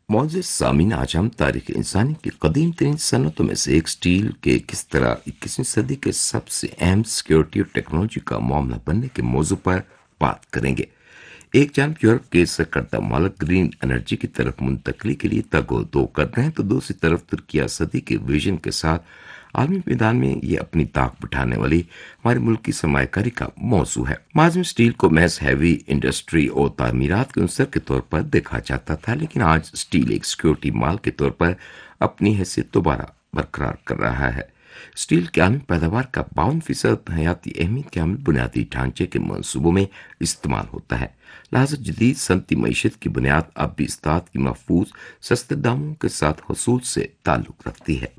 معزز سامعین، آج ہم تاریخ انسانی کی قدیم ترین صنعتوں میں سے ایک اسٹیل کے کس طرح 21ویں صدی کے سب سے اہم سیکیورٹی اور ٹیکنالوجی کا معاملہ بننے کے موضوع پر بات کریں گے۔ ایک جانب یورپ کے سرکردہ ملک گرین انرجی کی طرف منتقلی کے لیے تگ و دو کر رہے ہیں، تو دوسری طرف ترکیہ صدی کے ویژن کے ساتھ عالمی میدان میں یہ اپنی طاقت بٹھانے والی ہمارے ملک کی سرمایہ کاری کا موضوع ہے۔ ماضی میں اسٹیل کو محض ہیوی انڈسٹری اور تعمیرات کے عنصر کے طور پر دیکھا جاتا تھا، لیکن آج اسٹیل ایک سیکیورٹی مال کے طور پر اپنی حیثیت دوبارہ برقرار کر رہا ہے۔ اسٹیل کی عالمی پیداوار کا 52% حیاتی اہمیت کے حامل بنیادی ڈھانچے کے منصوبوں میں استعمال ہوتا ہے۔ لہذا جدید صنعتی معیشت کی بنیاد اب بھی اسٹیل کی محفوظ سستے داموں کے ساتھ حصول سے تعلق رکھتی ہے۔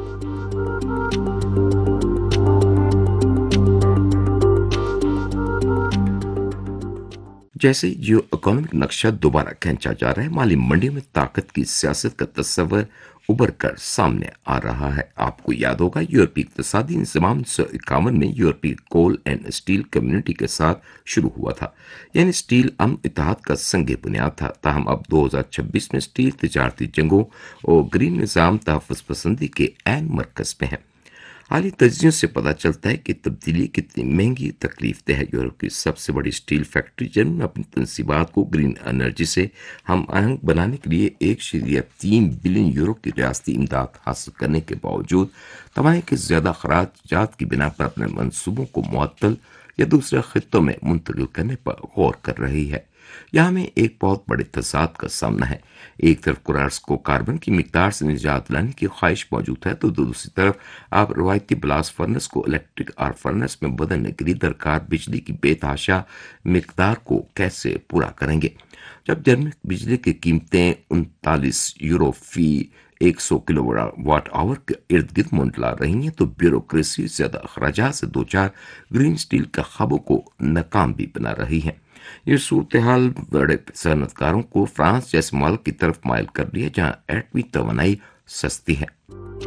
جیسے جیو اکانومک نقشہ دوبارہ کھینچا جا رہا ہے، مالی منڈیوں میں طاقت کی سیاست کا تصور ابھر کر سامنے آ رہا ہے۔ آپ کو یاد ہوگا، یورپی اقتصادی نظام 1951 میں یورپی کول اینڈ اسٹیل کمیونٹی کے ساتھ شروع ہوا تھا، یعنی اسٹیل امن اتحاد کا سنگ بنیاد تھا۔ تاہم اب 2026 میں اسٹیل تجارتی جنگوں اور گرین نظام تحفظ پسندی کے عین مرکز میں ہے۔ حالی تجزیوں سے پتہ چلتا ہے کہ تبدیلی کتنی مہنگی تکلیف دہ ہے۔ یورپ کی سب سے بڑی اسٹیل فیکٹری جرمنی اپنی تنصیبات کو گرین انرجی سے ہم آہنگ بنانے کے لیے 1.3 بلین یورو کی ریاستی امداد حاصل کرنے کے باوجود توانائی کے زیادہ اخراجات کی بنا پر اپنے منصوبوں کو معطل یا دوسرے خطوں میں منتقل کرنے پر غور کر رہی ہے۔ یہاں ہمیں ایک بہت بڑے تضاد کا سامنا ہے۔ ایک طرف کورالس کو کاربن کی مقدار سے نجات لانے کی خواہش موجود ہے، تو دوسری طرف آپ روایتی بلاس فرنس کو الیکٹرک آرک فرنس میں بدلنے کے لیے درکار بجلی کی بے تحاشا مقدار کو کیسے پورا کریں گے؟ جب جرمنی بجلی کی قیمتیں 39 یورو فی 100 کلو واٹ آور کے ارد گرد منڈلا رہی ہیں، تو بیوروکریسی زیادہ اخراجات سے دوچار گرین اسٹیل کے خوابوں کو ناکام بھی بنا رہی ہے۔ یہ صورتحال بڑے صنعت کاروں کو فرانس جیسے ملک کی طرف مائل کر رہی ہے، جہاں ایٹمی توانائی سستی ہے۔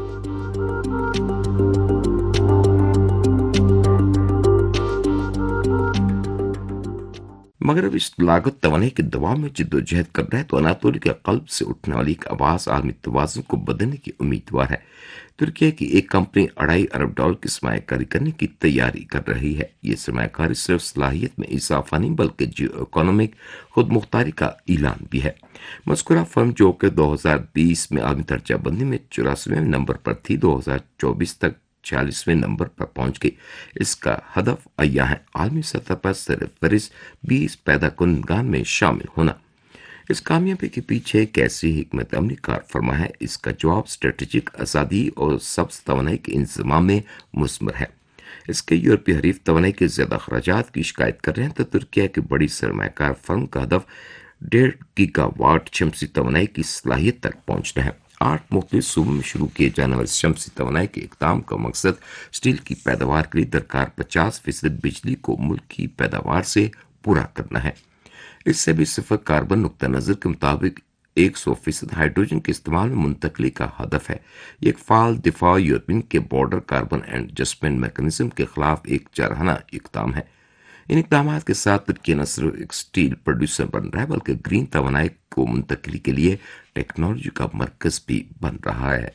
مگر اب اس لاگت توانائی کے دباؤ میں جد و جہد کر رہا ہے، تو اناتولی کے قلب سے اٹھنے والی ایک آواز عالمی توازن کو بدلنے کی امیدوار ہے۔ ترکیہ کی ایک کمپنی $2.5 ارب کی سرمایہ کاری کرنے کی تیاری کر رہی ہے۔ یہ سرمایہ کاری صرف صلاحیت میں اضافہ نہیں، بلکہ جیو اکانومک خود مختاری کا اعلان بھی ہے۔ مذکورہ فرم، جو کہ 2020 میں عالمی درجہ بندی میں 84ویں نمبر پر تھی، 2024 تک 46ویں نمبر پر پہنچ گئی۔ اس کا ہدف عیاں ہے: عالمی سطح پر سر فہرست 20 پیدا کنندگان میں شامل ہونا۔ اس کامیابی کے پیچھے ایک ایسی حکمت عملی کار فرما ہے۔ اس کا جواب اسٹریٹجک آزادی اور سبز توانائی کے انضمام میں مثمر ہے۔ اس کے یورپی حریف توانائی کے زیادہ اخراجات کی شکایت کر رہے ہیں، تو ترکیہ کی بڑی سرمایہ کار فرم کا ہدف 1.5 گیگا واٹ شمسی توانائی کی صلاحیت تک پہنچنا ہے۔ 8 مختلف صوبوں میں شروع کیے جانے والے شمسی توانائی کے اقدام کا مقصد اسٹیل کی پیداوار کے لیے درکار 50% بجلی کو ملک کی پیداوار سے پورا کرنا ہے۔ اس سے بھی صفر کاربن نقطہ نظر کے مطابق 100% ہائیڈروجن کے استعمال میں منتقلی کا ہدف ہے۔ یہ ایک فعال دفاع یورپین کے بارڈر کاربن ایڈجسٹمنٹ میکانزم کے خلاف ایک جارحانہ اقدام ہے۔ ان اقدامات کے ساتھ ترکیہ نہ صرف ایک اسٹیل پروڈیوسر بن رہا ہے، بلکہ گرین توانائی کو منتقلی کے لیے ٹیکنالوجی کا مرکز بھی بن رہا ہے۔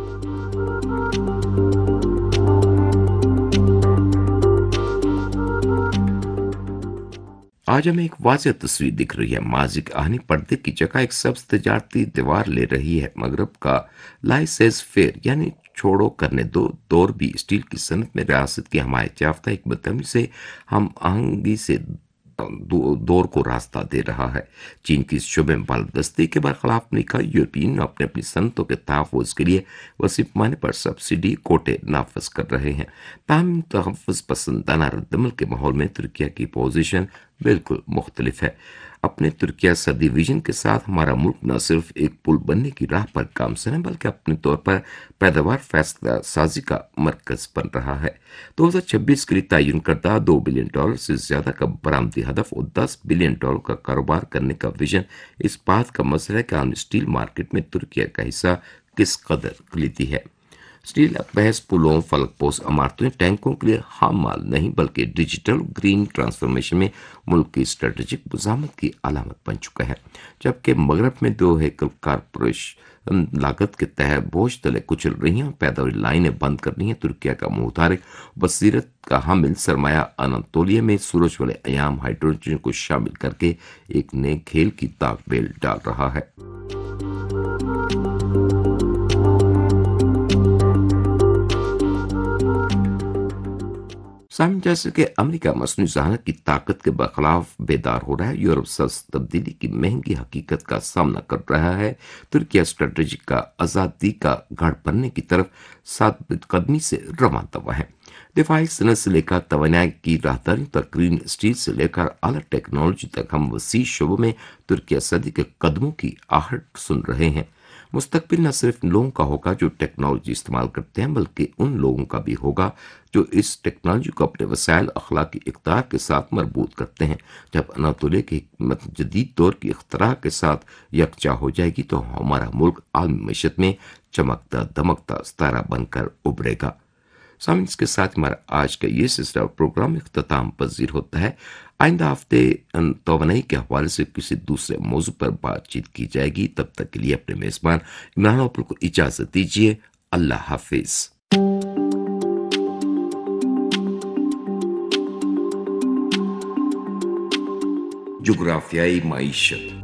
آج ہمیں ایک واضح تصویر دکھ رہی ہے۔ ماضی کے آہنی پردے کی جگہ ایک سبز تجارتی دیوار لے رہی ہے۔ مغرب کا لائسیز فیئر یعنی چھوڑو کرنے دو دور بھی اسٹیل کی صنعت میں ریاست کی حمایت یافتہ حکمت عملی سے ہم آہنگی سے دور کو راستہ دے رہا ہے۔ چین کی اس شعبے میں بالادستی کے برخلاف امریکہ، یورپین اپنی صنعتوں کے تحفظ کے لیے وسیع پیمانے پر سبسڈی کوٹے نافذ کر رہے ہیں۔ تاہم تحفظ پسندانہ ردعمل کے ماحول میں ترکیہ کی پوزیشن بالکل مختلف ہے۔ اپنے ترکیہ صدی ویژن کے ساتھ ہمارا ملک نہ صرف ایک پل بننے کی راہ پر گامزن ہے، بلکہ اپنے طور پر پیداوار فیصلہ سازی کا مرکز بن رہا ہے۔ 2026 کے لیے تعین کردہ $2 بلین سے زیادہ کا برآمدی ہدف اور $10 بلین کا کاروبار کرنے کا ویژن اس بات کا مظہر ہے کہ عالمی اسٹیل مارکیٹ میں ترکیہ کا حصہ کس قدر کلیدی ہے۔ स्टील अब महज पुलों, फलकपोश इमारतों, टैंकों के लिए खाम माल नहीं बल्कि डिजिटल ग्रीन ट्रांसफॉर्मेशन में मुल्क की स्ट्रेटेजिक बुज़ामत की अलामत बन चुका है। जबकि मगरब में दो हैकल कारपोरेशन लागत के तहत बोझ तले कुचल रही हैं, पैदावारी लाइनें बंद कर रही हैं, तुर्किया का मुतारिक बसीरत का हामिल सरमाया अनातोलिया में सूरज वाले अयाम हाइड्रोजन को शामिल करके एक नए खेल की ताक बेल डाल रहा है। सामने जैसे कि अमेरिका मसनूई जहानत की ताकत के बखलाफ बेदार हो रहा है, यूरोप सख्त तब्दीली की महंगी हकीकत का सामना कर रहा है, तुर्किया स्ट्रेटेजी का आज़ादी का गढ़ बनने की तरफ साबित कदमी से रवां दवा है। दिफाई सनत से लेकर तवानाई की राहदारी तक, ग्रीन स्टील से लेकर आला टेक्नोलॉजी तक हम वसी शोबों में तुर्किया सदी के कदमों की आहट सुन रहे हैं। मुस्तकबिल न सिर्फ लोगों का होगा जो टेक्नोलॉजी इस्तेमाल करते हैं, बल्कि उन लोगों का भी होगा जो इस टेक्नोलॉजी को अपने वसाइल अखलाकी इक़्तिदार के साथ मरबूत करते हैं। जब अनातोलिया की हिकमत जदीद दौर की इख्तरा के साथ यकजा हो जाएगी तो हमारा मुल्क आलमी मईशत में चमकता दमकता सितारा बनकर उभरेगा। सामने इसके साथ हमारा आज का ये सिलसिला प्रोग्राम इख्तिताम पजीर होता है। आइंदा हफ्ते तोबनई के हवाले से किसी दूसरे मौजू पर बातचीत की जाएगी। तब तक के लिए अपने मेजबान इमरान अपुल को इजाजत दीजिए। अल्लाह हाफिज। जुग्राफियाई माइशत।